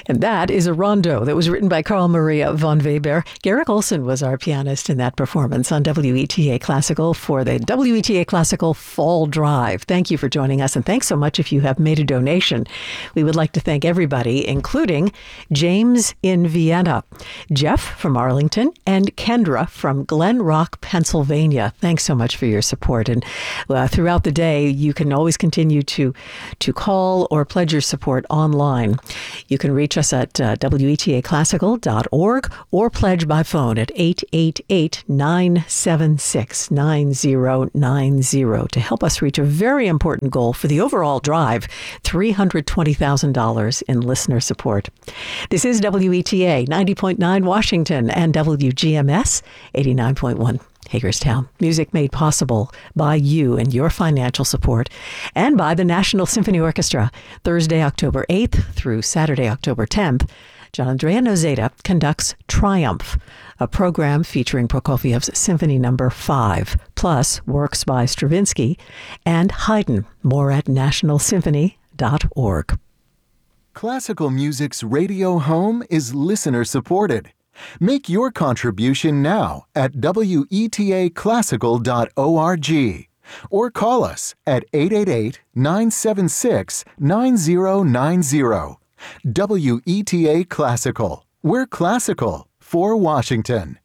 And that is a rondo that was written by Carl Maria von Weber. Garrick Olson was our pianist in that performance on WETA Classical for the WETA Classical Fall Drive. Thank you for joining us, and thanks so much if you have made a donation. We would like to thank everybody, including James in Vienna, Jeff from Arlington, and Kendra from Glen Rock, Pennsylvania. Thanks so much for your support. And throughout the day, you can always continue to call or pledge your support online. You can reach us at wetaclassical.org or pledge by phone at 888-976-9090 to help us reach a very important goal for the overall drive, $320,000 in listener support. This is WETA 90.9 Washington and WGMS 89.1. Hagerstown. Music made possible by you and your financial support, and by the National Symphony Orchestra. Thursday, October 8th through Saturday, October 10th, Gianandrea Nozeda conducts Triumph, a program featuring Prokofiev's Symphony No. 5, plus works by Stravinsky and Haydn. More at nationalsymphony.org. Classical music's radio home is listener-supported. Make your contribution now at wetaclassical.org or call us at 888-976-9090. WETA Classical. We're classical for Washington.